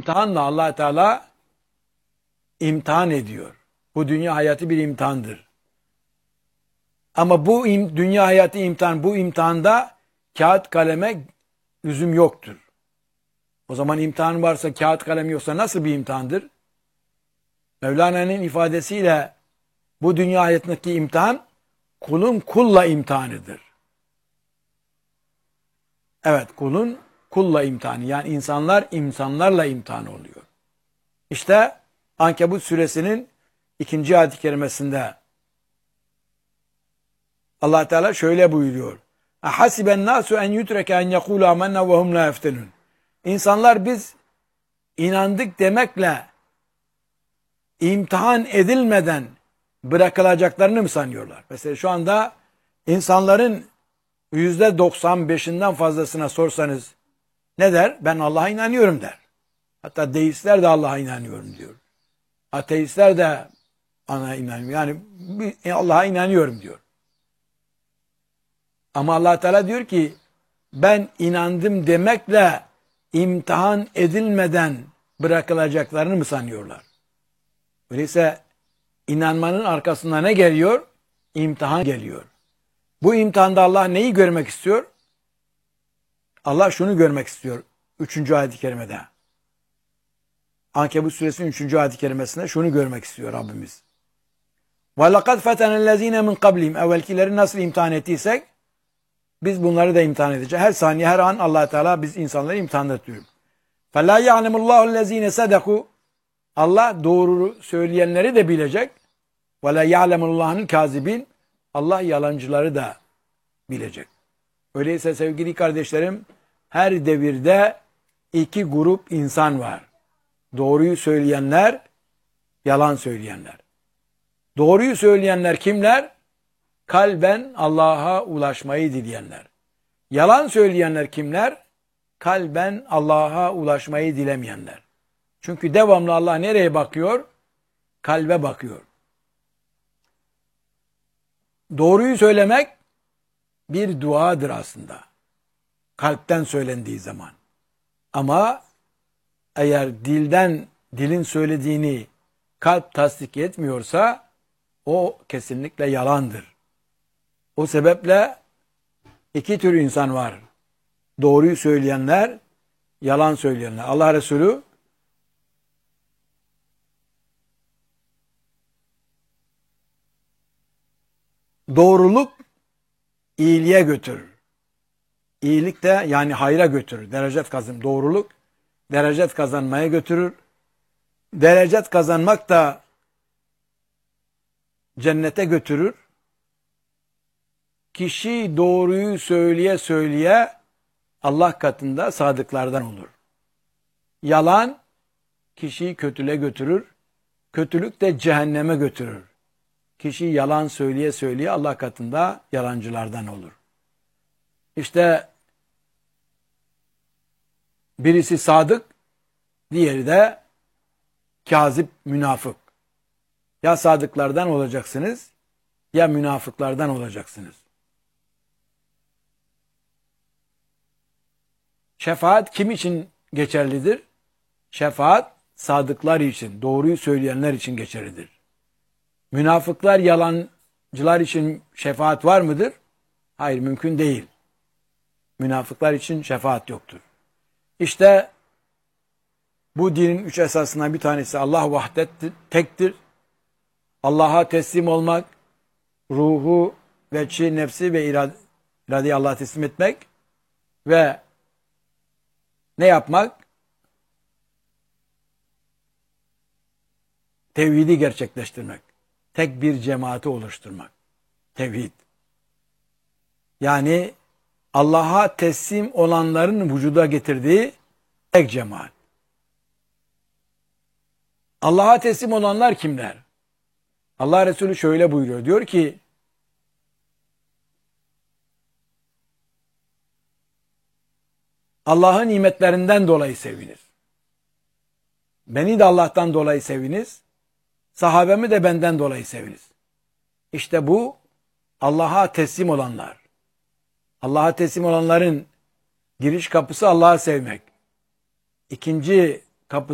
imtihanla Allah Teala imtihan ediyor. Bu dünya hayatı bir imtihandır. Ama bu dünya hayatı imtihan, bu imtihanda kağıt kaleme lüzum yoktur. O zaman imtihan varsa, kağıt kalem yoksa nasıl bir imtihandır? Mevlana'nın ifadesiyle bu dünya hayatındaki imtihan kulun kulla imtihanıdır. Evet, kulun kulla imtihanı. Yani insanlar insanlarla imtihan oluyor. İşte Ankebut suresinin 2. ayet-i kerimesinde Allah Teala şöyle buyuruyor. Hasiben nasu en yutreke en yekulu amennâ ve hum la yeftenun. İnsanlar biz inandık demekle imtihan edilmeden bırakılacaklarını mı sanıyorlar? Mesela şu anda insanların %95'inden fazlasına sorsanız ne der? Ben Allah'a inanıyorum der. Hatta deistler de Allah'a inanıyorum diyor. Ateistler de Allah'a inanıyorum. Yani Allah'a inanıyorum diyor. Ama Allah Teala diyor ki ben inandım demekle imtihan edilmeden bırakılacaklarını mı sanıyorlar? Öyleyse inanmanın arkasında ne geliyor? İmtihan geliyor. Bu imtihanda Allah neyi görmek istiyor? Allah şunu görmek istiyor. 3. ayet-i kerimede. Ankebut suresinin 3. ayet-i kerimesinde şunu görmek istiyor Rabbimiz. وَلَقَدْ فَتَنَ الَّذ۪ينَ مِنْ قَبْلِهِمْ Evvelkileri nasıl imtihan ettiysek biz bunları da imtihan edeceğiz. Her saniye, her an Allah Teala biz insanları imtihan ediyor. فَلَا يَعْلَمُ اللّٰهُ الَّذ۪ينَ صَدَقُوا Allah doğru söyleyenleri de bilecek. وَلَا يَعْلَمُ اللّٰهُ الْكَاذِبِينَ Allah yalancıları da bilecek. Öyleyse sevgili kardeşlerim, her devirde iki grup insan var. Doğruyu söyleyenler, yalan söyleyenler. Doğruyu söyleyenler kimler? Kalben Allah'a ulaşmayı dileyenler. Yalan söyleyenler kimler? Kalben Allah'a ulaşmayı dilemeyenler. Çünkü devamlı Allah nereye bakıyor? Kalbe bakıyor. Doğruyu söylemek bir duadır aslında. Kalpten söylendiği zaman. Ama eğer dilin söylediğini kalp tasdik etmiyorsa o kesinlikle yalandır. O sebeple iki tür insan var. Doğruyu söyleyenler, yalan söyleyenler. Allah Resulü doğruluk iyiliğe götürür. İyilik de yani hayra götürür. Derecet kazanır. Doğruluk derecet kazanmaya götürür. Derecet kazanmak da cennete götürür. Kişi doğruyu söyleye söyleye Allah katında sadıklardan olur. Yalan kişiyi kötülüğe götürür. Kötülük de cehenneme götürür. Kişi yalan söyleye söyleye Allah katında yalancılardan olur. İşte birisi sadık, diğeri de kazip, münafık. Ya sadıklardan olacaksınız ya münafıklardan olacaksınız. Şefaat kim için geçerlidir? Şefaat sadıklar için, doğruyu söyleyenler için geçerlidir. Münafıklar, yalancılar için şefaat var mıdır? Hayır, mümkün değil. Münafıklar için şefaat yoktur. İşte bu dinin 3 esasından bir tanesi Allah vahdettir, tektir. Allah'a teslim olmak, ruhu, veçi, nefsi ve iradeyi Allah'a teslim etmek ve ne yapmak? Tevhidi gerçekleştirmek. Tek bir cemaati oluşturmak. Tevhid. Yani Allah'a teslim olanların vücuda getirdiği tek cemaat. Allah'a teslim olanlar kimler? Allah Resulü şöyle buyuruyor. Diyor ki Allah'ın nimetlerinden dolayı seviniz. Beni de Allah'tan dolayı seviniz. Sahabemi de benden dolayı seviniz. İşte bu Allah'a teslim olanlar. Allah'a teslim olanların giriş kapısı Allah'ı sevmek. İkinci